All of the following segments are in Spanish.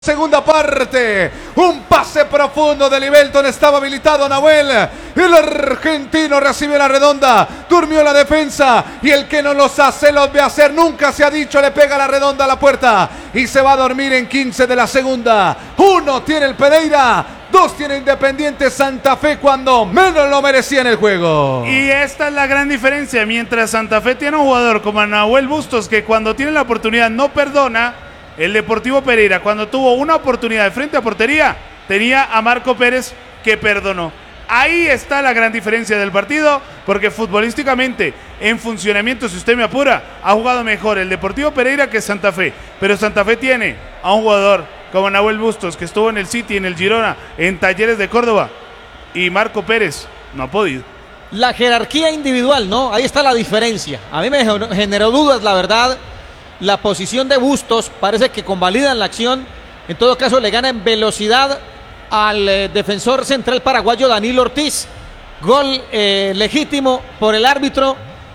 Segunda parte, un pase profundo de Libelton, estaba habilitado Nahuel, el argentino recibe la redonda, durmió la defensa y el que no los hace los ve hacer, nunca se ha dicho, le pega la redonda a la puerta y se va a dormir en 15 de la segunda. 1 tiene el Pereira, 2 tiene Independiente Santa Fe cuando menos lo merecía en el juego. Y esta es la gran diferencia, mientras Santa Fe tiene un jugador como Nahuel Bustos que cuando tiene la oportunidad no perdona. El Deportivo Pereira, cuando tuvo una oportunidad de frente a portería, tenía a Marco Pérez que perdonó. Ahí está la gran diferencia del partido, porque futbolísticamente, en funcionamiento, si usted me apura, ha jugado mejor el Deportivo Pereira que Santa Fe. Pero Santa Fe tiene a un jugador como Nahuel Bustos, que estuvo en el City, en el Girona, en Talleres de Córdoba, y Marco Pérez no ha podido. La jerarquía individual, ¿no? Ahí está la diferencia. A mí me generó dudas, la verdad. La posición de Bustos parece que convalidan la acción. En todo caso le gana en velocidad al defensor central paraguayo Danilo Ortiz. Gol legítimo por el árbitro.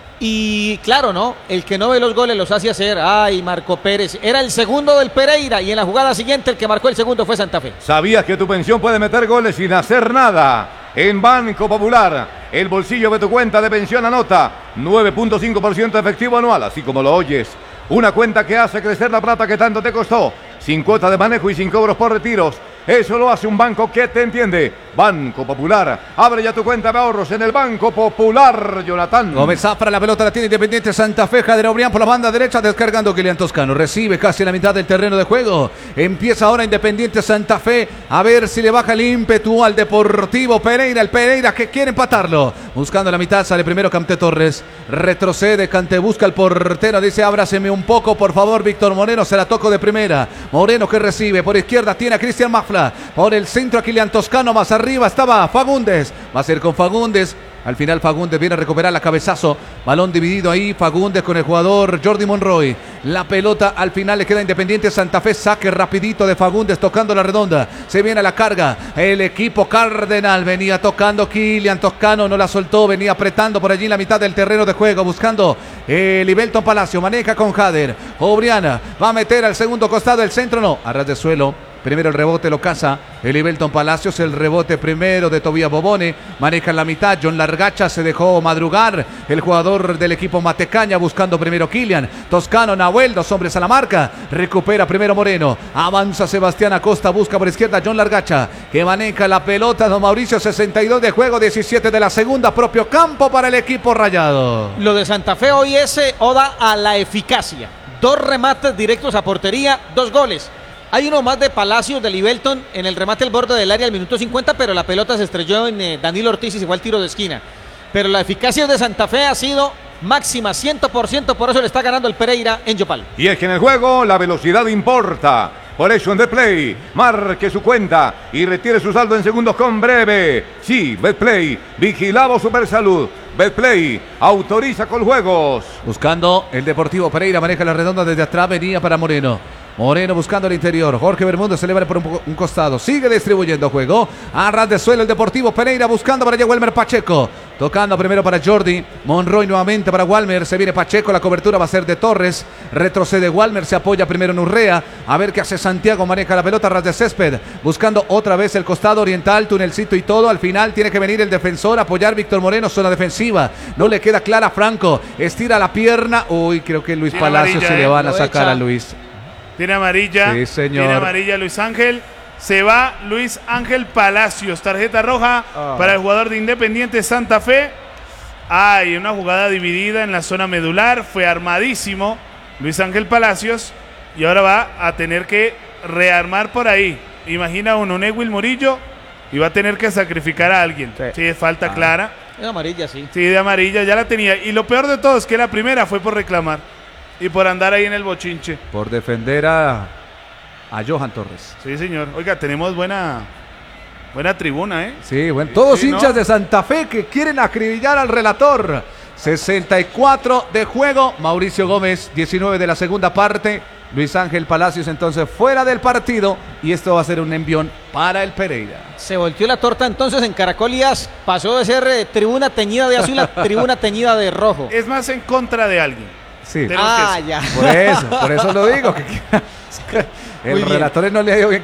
Y claro, ¿no? El que no ve los goles los hace hacer. Ay, Marco Pérez. Era el segundo del Pereira y en la jugada siguiente el que marcó el segundo fue Santa Fe. ¿Sabías que tu pensión puede meter goles sin hacer nada? En Banco Popular, el bolsillo de tu cuenta de pensión anota 9.5% efectivo anual, así como lo oyes. Una cuenta que hace crecer la plata que tanto te costó, sin cuota de manejo y sin cobros por retiros. Eso lo hace un banco que te entiende. Banco Popular. Abre ya tu cuenta de ahorros en el Banco Popular, Jonathan. Gómez Zafra, la pelota la tiene Independiente Santa Fe. Jader Obrián por la banda derecha, descargando Kylian Toscano. Recibe casi la mitad del terreno de juego. Empieza ahora Independiente Santa Fe. A ver si le baja el ímpetu al Deportivo Pereira. El Pereira que quiere empatarlo. Buscando la mitad, sale primero Canté Torres. Retrocede, Canté busca al portero. Dice, ábraseme un poco, por favor, Víctor Moreno. Se la toco de primera. Moreno que recibe. Por izquierda tiene a Cristian Mafla. Por el centro a Kylian Toscano, más arriba estaba Fagundes, va a ser con Fagundes, al final Fagundes viene a recuperar la cabezazo, balón dividido ahí, Fagundes con el jugador Jordi Monroy, la pelota al final le queda Independiente Santa Fe, saque rapidito de Fagundes tocando la redonda, se viene a la carga, el equipo cardenal venía tocando Kylian Toscano, no la soltó, venía apretando por allí en la mitad del terreno de juego, buscando Libelton Palacio, maneja con Jader, Obriana, va a meter al segundo costado, el centro no, a ras de suelo. Primero el rebote lo caza el Libelton Palacios, el rebote primero de Tobías Bobone, maneja en la mitad, John Largacha se dejó madrugar, el jugador del equipo Matecaña buscando primero Kylian, Toscano, Nahuel, 2 hombres a la marca, recupera primero Moreno, avanza Sebastián Acosta, busca por izquierda John Largacha, que maneja la pelota, don Mauricio, 62 de juego, 17 de la segunda, propio campo para el equipo rayado. Lo de Santa Fe hoy es oda a la eficacia, 2 remates directos a portería, 2 goles. Hay uno más de Palacios de Libelton en el remate al borde del área al minuto 50, pero la pelota se estrelló en Danilo Ortiz y se fue al tiro de esquina. Pero la eficacia de Santa Fe ha sido máxima, 100%, por eso le está ganando el Pereira en Yopal. Y es que en el juego la velocidad importa. Por eso en Betplay, marque su cuenta y retire su saldo en segundos con breve. Sí, Betplay, vigilado Supersalud. Betplay, autoriza con juegos. Buscando el Deportivo Pereira, maneja la redonda desde atrás, venía para Moreno. Moreno buscando el interior, Jorge Bermúdez se le va por un costado, sigue distribuyendo juego, a ras de suelo el Deportivo Pereira buscando para allá Walmer Pacheco, tocando primero para Jordi, Monroy nuevamente para Walmer, se viene Pacheco, la cobertura va a ser de Torres, retrocede Walmer, se apoya primero en Urrea, a ver qué hace Santiago, maneja la pelota a ras de césped, buscando otra vez el costado oriental, tunelcito y todo, al final tiene que venir el defensor, apoyar Víctor Moreno, zona defensiva, no le queda clara Franco, estira la pierna, uy, creo que Luis Palacios se le van a sacar a Luis. Tiene amarilla, sí, señor. Tiene amarilla Luis Ángel. Se va Luis Ángel Palacios. Tarjeta roja para el jugador de Independiente Santa Fe. Hay una jugada dividida en la zona medular. Fue armadísimo Luis Ángel Palacios. Y ahora va a tener que rearmar por ahí. Imagina un Ewil Murillo. Y va a tener que sacrificar a alguien. Sí, es falta clara. De amarilla, sí. Sí, de amarilla, ya la tenía. Y lo peor de todo es que la primera fue por reclamar. Y por andar ahí en el bochinche. Por defender a Johan Torres. Sí, señor. Oiga, tenemos buena tribuna, ¿eh? Sí, bueno. Todos sí, hinchas ¿no? de Santa Fe que quieren acribillar al relator. 64 de juego. Mauricio Gómez, 19 de la segunda parte. Luis Ángel Palacios entonces fuera del partido. Y esto va a ser un envión para el Pereira. Se volteó la torta entonces en Caracol y As. Pasó de ser tribuna teñida de azul a tribuna teñida de rojo. Es más en contra de alguien. Sí. Ya. Por eso lo digo. Que El Muy bien. relator no le ha ido bien